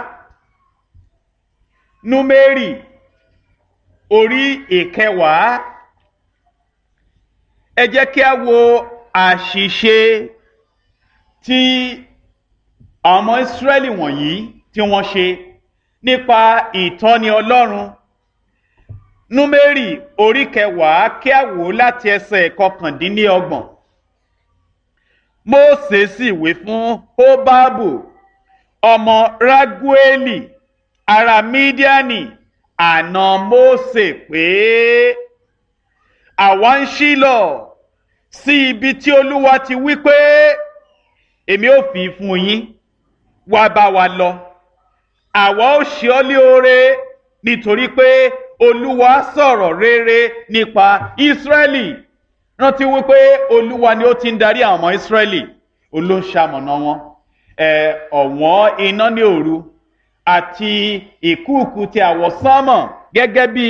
Númérì orí 10. Ẹ jẹ́ kí a wo àṣìṣe tí àwọn Ísírẹ́lì wọ̀nyí tí wọ́n ṣe nípa ìtọ́ni Ọlọ́run. Númérì orí 10, kí a wò láti ẹsẹ̀ 29. Mósè sì wí fún Hóbábù ọmọ Rágúélì ará Mídíánì, àna Mósè, pé àwa ń ṣílọ̀ sí ibi tí Olúwa ti wí pé èmi ó fi fún yín, wá bá wa lọ. Àwa ó ṣe ọ́ ní oore, nítorí pé Olúwa sọ̀rọ̀ rere nípa Ísírẹ́lì. Rántí wípé Olúwa ni ó ti ń darí àwọn ọmọ Ísírẹ́lì, olóńṣamọ̀nà wọn. Ọ̀wọ́n iná ní òru àti ìkúùkù ti àwọ̀sánmọ̀, gẹ́gẹ́ bí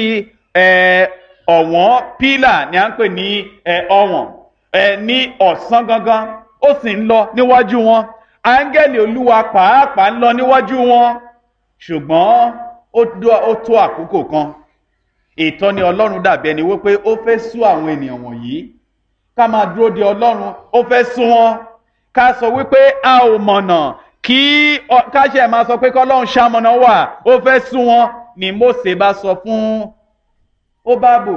ọ̀wọ́n pílà ni à ń pè ní ọ̀wọ̀n ní ọ̀sán gangan, ó sì ń lọ níwájú wọn. Áńgẹ́lì Olúwa pàápàá ń lọ níwájú wọn. Ṣùgbọ́n ó tó àkókò kan, ìtọ́ni Ọlọ́run dàbí ẹni wípé ó fẹ́ sú àwọn ènìyàn wọ̀nyí. Ká máa dúró de Ọlọ́run, ó fẹ́ sú wọn. Ká sọ wípé a ò mọ̀nà, kí káṣẹ́ máa sọ pé kọ́lọ́run ṣamọ̀nà wà, ó fẹ́ sú wọn. Ni Mósè bá sọ fún Hóbábù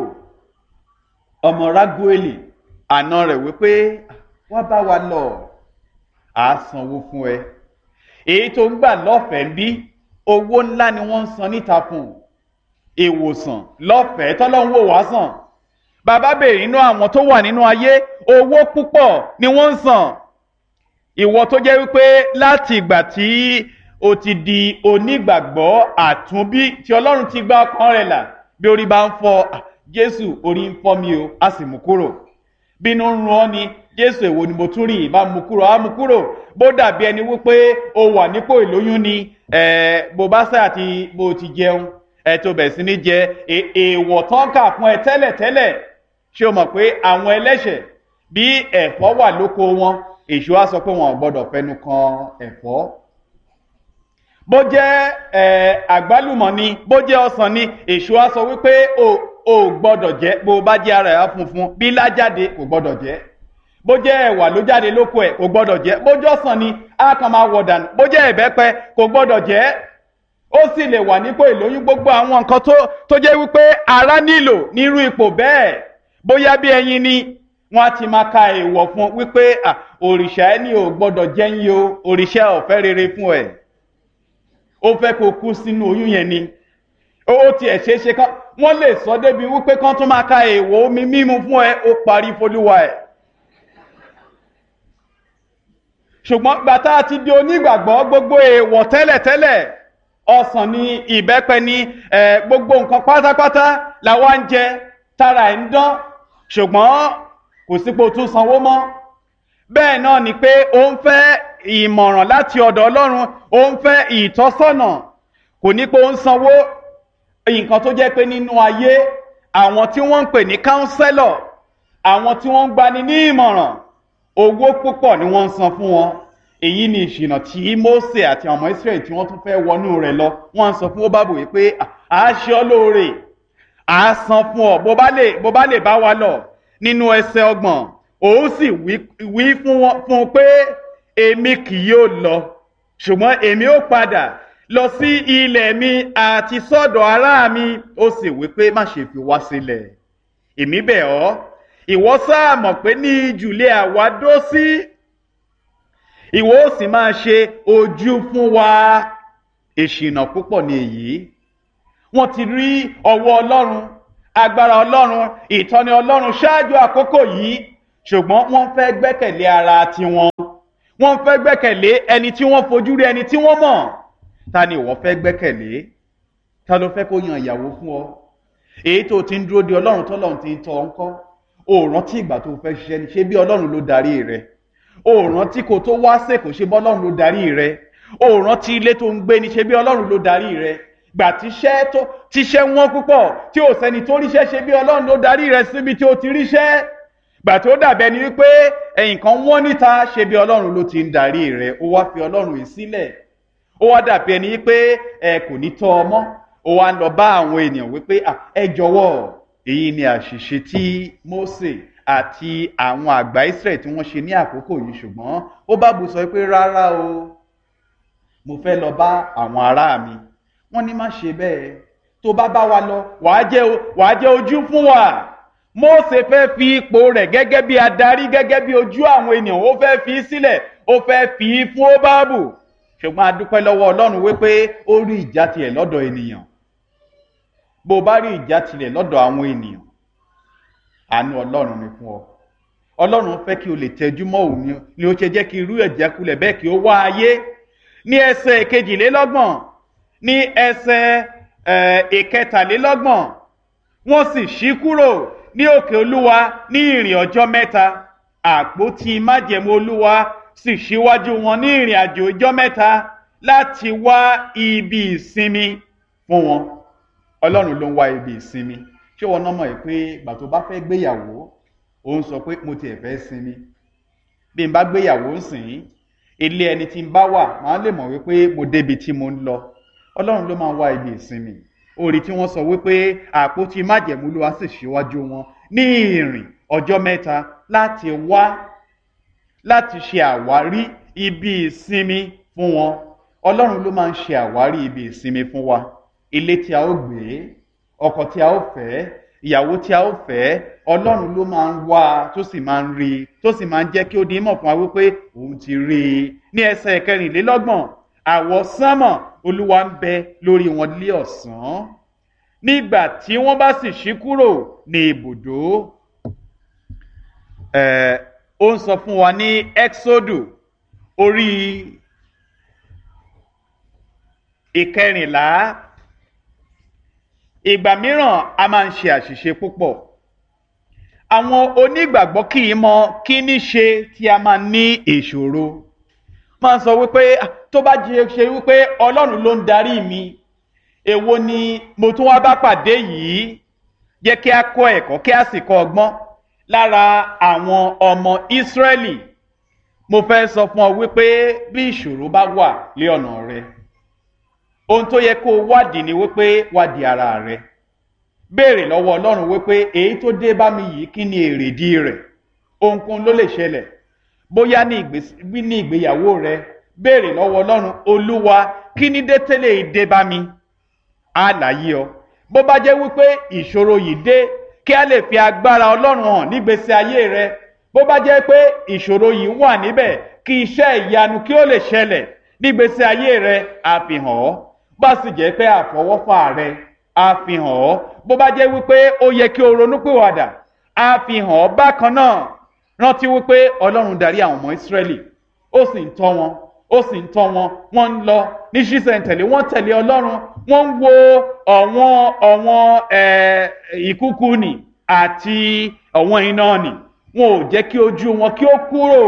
ọmọ Rágúélì àna rẹ̀ wípé wá bá wa lọ, à á sanwó fún ẹ. Èyí tó ń gbà lọ́fẹ̀ẹ́ ń bí, owó ńlá ni wọ́n ń san níta fún ìwòsàn lọ́fẹ̀ẹ́ tọ́lọ́run wò wá sàn. Bàbá bèrè nínú àwọn tó wà nínú ayé, owó púpọ̀ ni wọ́n ń san. Ìwọ tó jẹ́ wípé láti ìgbà tí o ti di onígbàgbọ́ àtúnbí, tí Ọlọ́run ti gba ọkàn rẹ̀ là, bí orí bá ń fọ́, Jésù orí ń fọ́ mi o, a sì mú kúrò. Bínú ń run ọ́ ni, Jésù èwo ni mo tún rí, ìbá mú kúrò, á mú kúrò. Bó dàbí ẹni wípé o wà nípò ìlóyún ni, bó bá sáà ti bó ti jẹun, tó bẹ̀ sí ní jẹ èèwọ̀ tán kà fún ẹ tẹ́lẹ̀tẹ́lẹ̀. Ṣé o mọ̀ pé àwọn ẹlẹ́ṣẹ̀ bí ẹ̀fọ́ wà lóko wọn, èṣù á sọ pé wọn ò gbọdọ̀ fẹnu kan ẹ̀fọ́. Bó jẹ́ àgbálùmọ̀ ni, bó jẹ́ ọsàn ni, èṣù á sọ wípé o gbọdọ̀ jẹ, bó bá jẹ́ ara ẹ̀ á funfun, bí lájáde kò gbọdọ̀ jẹ. bó jẹ́ ẹ̀wà ló jáde lóko ẹ̀ kò gbọ́dọ̀ jẹ́, bó jọ́sàn ni á kàn máa wọ̀ dànù, bó jẹ́ ìbẹ́pẹ kò gbọ́dọ̀ jẹ́. Ó sì lè wà nípò ìlóyún, gbogbo àwọn nǹkan tó jẹ́ wípé ara nílò nírú ipò bẹ́ẹ̀. Bóyá bí ẹyin ni wọ́n á ti máa ka èèwọ̀ fún wípé òrìṣà ẹni ò gbọ́dọ̀ jẹ́yìn o, òrìṣà ò fẹ́ rere fún ẹ̀, ó fẹ́ kó kú sínú oyún yẹn ni. Ó tiẹ̀ ṣeéṣe kán wọ́n lè sọ débi wípé kán tún máa ka èèwọ̀ omi mímu fún ẹ, ó parí f'Olúwa ẹ̀. Ṣùgbọ́n gbàtà ti di onígbàgbọ́, gbogbo èèwọ̀ tẹ́lẹ̀tẹ́lẹ̀, ọsàn ni, ìbẹ́pẹ ni, gbogbo nǹkan pátápátá làwa ń jẹ, tára ẹ̀ ń dán, ṣùgbọ́n kò sípò tún sanwó mọ́. Bẹ́ẹ̀ náà ni pé ó ń fẹ́ ìmọ̀ràn láti ọ̀dọ̀ Ọlọ́run, ó ń fẹ́ ìtọ́sọ́nà, kò ní pé ó ń sanwó. Nǹkan tó jẹ́ pé nínú ayé, àwọn tí wọ́n ń pè ní káúnsẹ́lọ̀, àwọn tí wọ́n ń gbani ní ìmọ̀ràn, owó púpọ̀ ni wọ́n ń san fún wọn. Èyí ni ìṣìnà tí Mósè àti àwọn ọmọ Ísírẹ́lì tí wọ́n tún fẹ́ wọnú rẹ̀ lọ. Wọ́n ń sọ fún Hóbábù wípé a ṣe ọ́ lóore, a san fún ọ bó bá lè bá wa lọ. Nínú ẹsẹ̀ 30, òun sì wí fún un pé èmi kì yóò lọ, ṣùgbọ́n èmi ó padà lọ sí ilẹ̀ mi àti sọ́dọ̀ ará mi. Ó sì wí pé má ṣe fi wá sílẹ̀, èmi bẹ̀ ọ́, ìwọ sáà mọ̀ pé ní ìjùlé àwa dó sí, ìwọ ó sì máa ṣe ojú fún wa. Ìṣìnà púpọ̀ ni èyí. Wọ́n ti rí ọwọ́ Ọlọ́run, agbára Ọlọ́run, ìtọ́ni Ọlọ́run ṣáájú àkókò yìí, ṣùgbọ́n wọ́n fẹ́ gbẹ́kẹ̀lé ara tiwọn. Wọ́n fẹ́ gbẹ́kẹ̀lé ẹni tí wọ́n fojú rí, ẹni tí wọ́n mọ̀. Ta ni ìwọ fẹ́ gbẹ́kẹ̀lé? Ta ló fẹ́ kó yan ìyàwó fún ọ? Èyí tó ti ń dúró de Ọlọ́run tọ́lọ́run ti ń tọ́ ọ ńkọ́? O rántí ìgbà tó fẹ́ ṣiṣẹ́ ni, ṣé bí Ọlọ́run ló darí rẹ? O rántí kó tó wá sèkò, ṣé bí Ọlọ́run ló darí rẹ? O rántí ilé tó ń gbé ni, ṣé bí Ọlọ́run ló darí rẹ? Gbà tíṣẹ́ wọ́n púpọ̀ tí ò sẹ́ni tó ríṣẹ́, ṣé bí Ọlọ́run ló darí rẹ síbi tí ó ti ríṣẹ́? Gbà tó dàbẹ́ ni wípé nǹkan wọ́n níta, ṣé bí Ọlọ́run ló ti ń darí rẹ? Ó wá fi Ọlọ́run yìí sílẹ̀. Ó wá dàbí ẹni wípé kò ní tọ́ ọmọ. Ó wá ń lọ bá àwọn ènìyàn wípé ẹ jọ̀wọ́. Èyí ni àṣìṣe tí Mósè àti àwọn àgbà Ísírẹ́lì tí wọ́n ṣe ní àkókò yìí. Ṣùgbọ́n Hóbábù sọ pé rárá o, mo fẹ́ lọ bá àwọn ará mi. Wọ́n ní má ṣe bẹ́ẹ̀, tó bá wa lọ wàá jẹ́ ojú fún wa. Mósè fẹ́ fi ipò rẹ̀ gẹ́gẹ́ bí adarí, gẹ́gẹ́ bí ojú àwọn ènìyàn, ó fẹ́ fi sílẹ̀, ó fẹ́ fi fún Hóbábù. Ṣùgbọ́n a dúpẹ́ lọ́wọ́ Ọlọ́run wípé ó rí ìjátìlẹ̀ lọ́dọ̀ ènìyàn. Bó bá rí ìjátìlẹ̀ lọ́dọ̀ àwọn ènìyàn, àánú Ọlọ́run ni fún ọ. Ọlọ́run fẹ́ kí o lè tẹjú mọ́ òun ni ó ṣe jẹ́ kí irú ìjákulẹ̀ bẹ́ẹ̀ kí ó wá ayé. Ní ẹsẹ̀ 22, ní ẹsẹ̀ 23, wọ́n sì ṣí kúrò ní òkè Olúwa ní ìrìn ọjọ́ 3. Àpótí májẹ̀mú Olúwa sì ṣíwájú wọn ní ìrìn àjò ọjọ́ 3 láti wá ibi ìsinmi fún wọn. Ọlọ́run ló ń wá ibi ìsinmi. Ṣé wọn náà mọ̀ pé ìgbà tó bá fẹ́ gbéyàwó, ó ń sọ pé mo tiẹ̀ fẹ́ sinmi. Bí n bá gbéyàwó ń sìn, ilé ẹni tí n bá wà máa lè mọ̀ wípé mo débi tí mo ń lọ. Ọlọ́run ló máa ń wá ibi ìsinmi. Orí tí wọ́n sọ wípé àpótí májẹ̀mú Olúwa sì ṣíwájú wọn ní ìrìn ọjọ́ 3 láti ṣe àwárí ibi ìsinmi fún wọn. Ọlọ́run ló máa ń ṣe àwárí ibi ìsinmi fún wa. Ilé tí a ó gbé, ọkọ tí a ó fẹ́, ìyàwó tí a ó fẹ́, Ọlọ́run ló máa ń wá, tó sì máa ń rí, tó sì máa ń jẹ́ kí ó di mọ̀ fún wa wípé òun ti rí i. Ní ẹsẹ̀ 24, àwọsánmọ̀ Olúwa ń bẹ lórí wọn lé ọ̀sán, nígbà tí wọ́n bá sì ṣí kúrò ní ibùdó. Ó ń sọ fún wa ní Ẹ́ksódù orí 14. Ìgbà mìíràn a máa ń ṣe àṣìṣe púpọ̀. Àwọn onígbàgbọ́ kì í mọ kí ní ṣe tí a máa ní ìṣòro. Máa ń sọ wípé tó bá ṣe wípé Ọlọ́run ló ń darí mi, èwo ni mo tún wá bá pàdé yìí? Jẹ́ kí a kọ́ ẹ̀kọ́, kí a sì kọ́ ọgbọ́n lára àwọn ọmọ Ísírẹ́lì. Mo fẹ́ sọ fún ọ wípé bí ìṣòro bá wà lé ọ̀nà rẹ, ohun tó yẹ kó wádìí ni wípé wádìí ara rẹ. Béèrè lọ́wọ́ Ọlọ́run wípé èyí tó dé bá mi yìí kí ni èrèdí rẹ̀? ohunkóhun ló lè ṣẹlẹ̀. Bóyá ní ìgbéyàwó rẹ, béèrè lọ́wọ́ Ọlọ́run, Olúwa, kí ní dé tẹ́lẹ̀ dé bá mi? Á láyé ọ. Bó bá jẹ́ wípé ìṣòro yìí dé kí a lè fi agbára Ọlọ́run hàn nígbésí ayé rẹ, bó bá jẹ́ pé ìṣòro yìí wà níbẹ̀ kí iṣẹ́ ìyanu kí ó lè ṣẹlẹ̀ nígbésí ayé rẹ, á fi hàn ọ́. Bá sì jẹ́ pé àfọwọ́fà rẹ, á fi hàn ọ́. Bó bá jẹ́ wípé ó yẹ kí o ronúpìwàdà, á fi hàn ọ́ bákan náà. Rántí wípé Ọlọ́run darí àwọn ọmọ Ísírẹ́lì, ó sì ń tọ́ wọn, wọ́n ń lọ ní ṣísẹ̀ntẹ̀lé, wọ́n tẹ̀lé Ọlọ́run, wọ́n ń wo ọ̀wọ́n ìkúkú nì àti ọ̀wọ́n iná nì, wọn ò jẹ́ kí ojú wọn kí ó kúrò.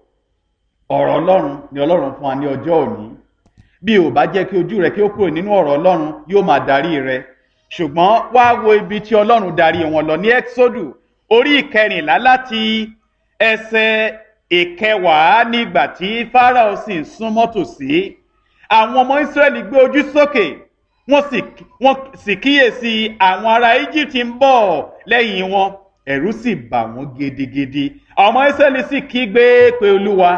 Ọ̀rọ̀ Ọlọ́run ni Ọlọ́run fún wa ní ọjọ́ òní. Bí ò bá jẹ́ kí ojú rẹ kí ó kúrò nínú ọ̀rọ̀ Ọlọ́run, yóò máa darí rẹ. Ṣùgbọ́n wá wo ibi tí Ọlọ́run darí wọn lọ ní Ẹ́kísódù orí 14 láti ẹsẹ̀ 10 nígbà tí Fáráò sì ń súnmọ́ tòsí. Àwọn ọmọ Ísírẹ́lì gbé ojú sókè, wọ́n sì kíyèsí àwọn ará Íjíbítì ń bọ̀ lẹ́yìn wọn. Ẹ̀rù sì bà wọ́n gidigidi. Àwọn ọmọ Ísírẹ́lì sì kígbe pé Olúwa.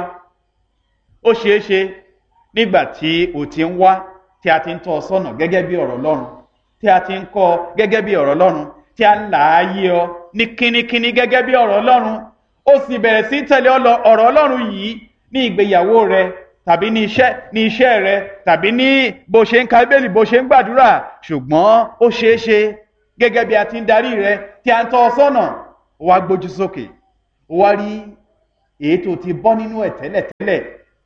Ó ṣeéṣe nígbà tí o ti ń wá, tí a ti ń tọ́ ọ sọ́nà gẹ́gẹ́ bí ọ̀rọ̀ Ọlọ́run, tí a ti ń kọ́ ọ gẹ́gẹ́ bí ọ̀rọ̀ Ọlọ́run, tí a ń là á yé ọ ní kínníkínní gẹ́gẹ́ bí ọ̀rọ̀ Ọlọ́run, ó sì bẹ̀rẹ̀ sí tẹ̀lé ọ̀rọ̀ Ọlọ́run yìí ní ìgbéyàwó rẹ, tàbí ní iṣẹ́ rẹ, tàbí ní bó ṣe ń ka Bíbélì, bó ṣe ń gbàdúrà. Ṣùgbọ́n ó ṣeéṣe gẹ́gẹ́ bí a ti ń darí rẹ, tí a ń tọ́ ọ sọ́nà, ó wá gbójú sókè, ó wá rí èyí tó ti bọ́ nínú ẹ̀ tẹ́lẹ̀tẹ́lẹ̀,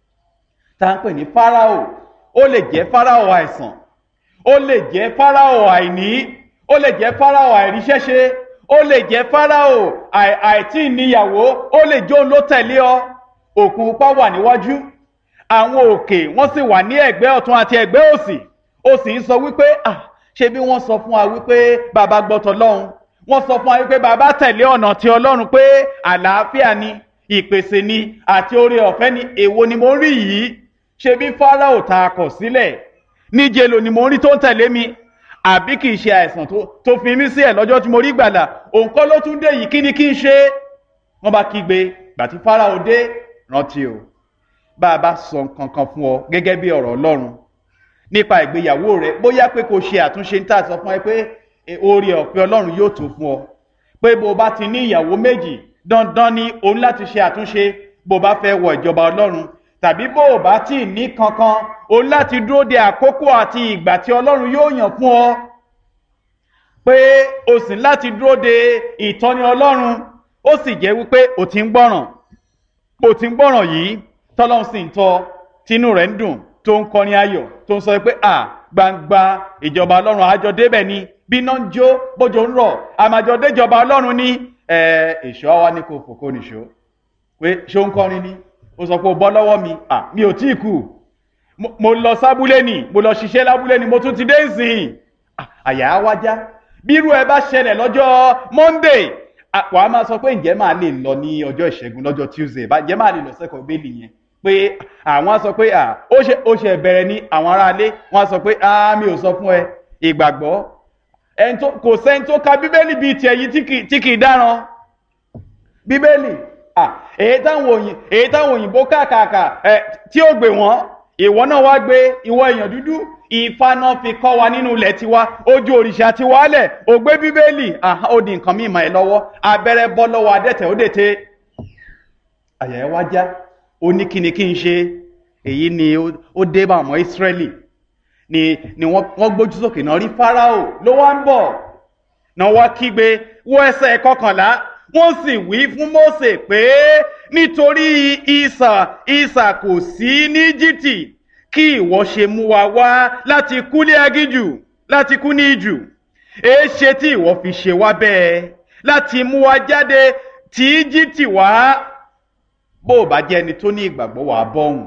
tá ń pè ní Fáráò. Ó lè jẹ́ Fáráò àìsàn, ó lè jẹ́ Fáráò àìní, ó lè jẹ́ Fáráò àìríṣẹ́ṣe, ó lè jẹ́ Fáráò àìtí níyàwó, ó lè jẹ́ òun ló tẹ̀lé ọ. Òkun pupa wà níwájú, àwọn òkè wọ́n sì wà ní ẹ̀gbẹ́ ọ̀tún àti ẹ̀gbẹ́ òsì. Ó sì ń sọ wípé ṣe bí wọ́n sọ fún wa wípé bàbá gbọ́tọ̀ lọ́hun, wọ́n sọ fún wa wípé bàbá tẹ̀lé ọ̀nà ti Ọlọ́run pé àlàáfíà ni, ìpèsè ni àti oore ọ̀fẹ́ ni. Èwo ni mo ń rí yìí? Ṣe bí Fáráò tá a kọ̀ sílẹ̀ níjẹ́ lò ni mo ń rí tó ń tẹ̀lé mi? Àbí kìí ṣe àìsàn tó fi mí sí ẹ̀ lọ́jọ́ tí mo rí gbàlà? Òun kọ́ ló tún dé yìí, kí ni kí n ṣe? Wọ́n bá kígbe. Gbà tí Fáráò dé, rántí o, bá a bá sọ nǹkan kan fún ọ gẹ́gẹ́ bí ọ̀rọ̀ Ọlọ́run nípa ìgbéyàwó rẹ, bóyá pé kò ṣe àtúnṣe ń tà sọ fún ẹ pé oore ọ̀fẹ́ Ọlọ́run yóò tó fún ọ, pé bó bá ti ní ìyàwó méjì, dandan ni òun láti ṣe àtúnṣe bó bá fẹ́ wọ ìjọba Ọlọ́run. Tàbí bó bá tí ní kankan, òun láti dúró de àkókò àti ìgbà tí Ọlọ́run yóò yàn fún ọ, pé o sì láti dúró de ìtọ́ni Ọlọ́run. Ó sì jẹ́ wípé o ti ń gbọ́ràn yìí, tọ́lọ́run sì ń tọ́, tínú rẹ̀ ń dùn, tó ń kọrin ayọ̀, tó ń sọ pé gbangba ìjọba Ọlọ́run àjọ débẹ̀ ni, bí iná ń jó, bójò ń rọ̀, àmàjọ déjọba Ọlọ́run ni. Èṣù àwa ní kò fòkó nìṣó, pé ṣó ń kọrin ni, ó sọ pé ó bọ́ lọ́wọ́ mi. Mi ò tí ì kú, mo lọ sábúlé ni, mo lọ ṣiṣẹ́ lábúlé ni, mo tún ti dé ìsìn. Àyà á wájá. Bírú ẹ bá ṣẹlẹ̀ lọ́jọ́ Monday, wàá máa sọ pé ǹjẹ́ máa lè lọ ní ọjọ́ ìṣẹ́gun, lọ́jọ́ Tuesday, ǹjẹ́ máa lè lọ sẹ́kọ̀ọ́ bẹ́ẹ̀lì yẹn, pé àwọn sọ pé ó ṣe bẹ̀rẹ̀ ní àwọn aráalé, wọ́n sọ pé mi ò sọ fún ẹ. Ìgbàgbọ́ kò sẹ́ni tó ka Bíbélì bíi tiẹ̀ yìí tí kì í dáràn. Bíbélì èyí táwọn òyìnbó kàkàkà tí ó gbé wọn, ìwọ náà wá gbé, ìwọ èèyàn dúdú, ìfaná fi kọ́ wa nínú ilẹ̀ tiwa, ojú òrìṣà ti wálẹ̀, ó gbé Bíbélì, ó di nǹkan mímọ́ ẹ lọ́wọ́, abẹ́rẹ́ bọ́ lọ́wọ́ adẹ́tẹ̀ ó dètè. Àyà ẹ wá já, ó ní kíni kí n ṣe. Èyí ni ó dé bá ọmọ Ísírẹ́lì, ni wọ́n gbójú sókè náà rí Fáráò ló wá ń bọ̀, náà wá kígbe. Wo ẹsẹ̀ 11, wọ́n sì wí fún Mósè pé nítorí isà kò sí ní Íjíbítì, kí ìwọ ṣe mú wa wá láti kú ní aginjù, láti kú ní ijù. Èéṣe tí ìwọ fi ṣe wá bẹ́ẹ̀ láti mú wa jáde tí Íjíbítì wá? Bó bá jẹ́ ẹni tó ní ìgbàgbọ́ wà bọ́hùn.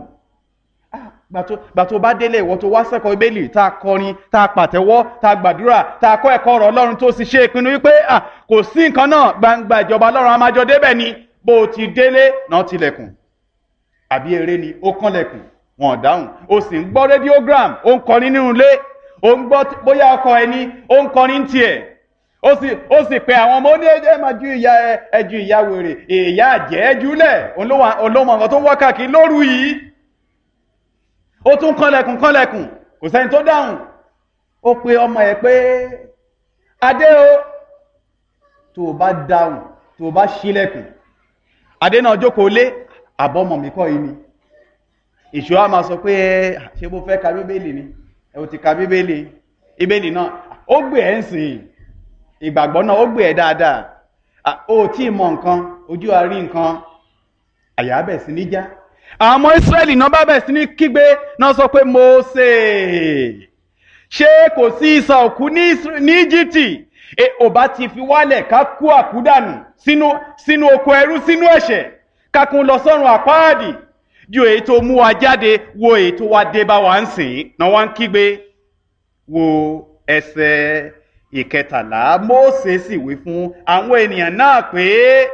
Gbà tó bá délé, ìwọ tó wá sẹ́kọ̀ọ́ Bíbélì, tá a kọrin, tá a pàtẹ́wọ́, tá a gbàdúrà, tá a kọ́ ẹ̀kọ́ ọ̀rọ̀ Ọlọ́run, tó sì ṣe ìpinnu wípé kò sí nǹkan náà, gbangba ìjọba Ọlọ́run a máa jọ débẹ̀ ni. Bó ti délé náà tilẹ̀kùn, àbí eré ni ó kànlẹ̀kùn, wọn ò dáhùn. O sì ń gbọ́ radiogram, ó ń kọrin nínú ilé, ó ń gbọ́ bóyá ọkọ ẹni ó ń kọrin tiẹ̀, ó sì pe àwọn ọmọ ní ẹjẹ́ máa ju ẹjú ìyá wèrè ìyá àjẹ́ jùlẹ̀ olómọ nǹkan tó wá káàkiri lóru yìí. Ó tún kànlẹ̀kùn kò sẹ́ni tó dáhùn. Ó pe ọmọ ẹ̀ pé Adé o, tó o bá dáhùn tó o bá ṣílẹ̀kùn. Adé náà jókòó lé àbọ́mọ̀ mi kọ́ yìí ni. Èṣù á máa sọ pé ṣé bó fẹ́ ka bíbélì ni ẹ ò ti ka bíbélì náà ó gbé ẹ̀ ń sìn ìgbàgbọ́ náà ó gbé ẹ̀ dáadáa ó tí ì mọ nǹkan ojú àárí nǹkan àyà bẹ̀ sí ní já. Àwọn ọmọ Ísírẹ́lì náà bá bẹ̀ sí ní kígbe náà sọ pé Mósè ṣé kò sí ìsà òkú ní Íjíbítì ò bá ti fi wálẹ̀ ká kú àkúdànù sínú oko ẹrú sínú ẹ̀ṣẹ̀ kákun lọ sọ́run àpáàdì ju èyí tó mú wa jáde wo èyí tó wá dé bá wa ń sìn náà wá ń kígbe. Wo ẹsẹ̀ 13 Mósè sì wí fún àwọn ènìyàn náà pé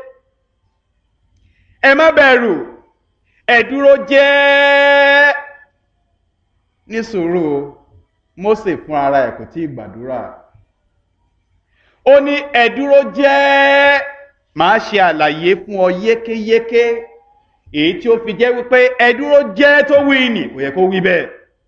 ẹ má bẹ̀rù ẹ dúró jẹ́. Ní sùúrù Mósè fún ara ẹ̀ kò tí ì gbàdúrà. Ó ní ẹ dúró jẹ́ màá ṣe àlàyé fún ọ yékéyéké èyí tí ó fi jẹ́ wípé ẹ dúró jẹ́ tó wí nì kò yẹ kó wí bẹ́ẹ̀.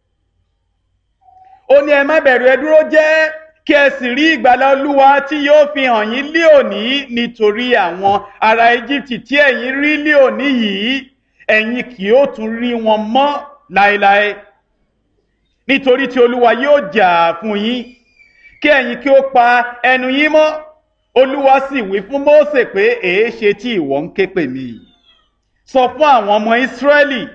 Ó ní ẹ má bẹ̀rù ẹ dúró jẹ́ kí ẹ sì rí ìgbàlà Olúwa tí yóò fi hàn yín lé òní nítorí àwọn ará Íjíbítì tí ẹ̀yin rí lé òní yìí ẹ̀yin kì yóò tún rí wọn mọ́ láéláé. Nítorí tí Olúwa yóò jà fún yín kí ẹ̀yin kí ó pa ẹnu yín mọ́. Olúwa sì wí fún Mósè pé èéṣe tí ìwọ ń ké pè mí? Sọ fún àwọn ọmọ Ísírẹ́lì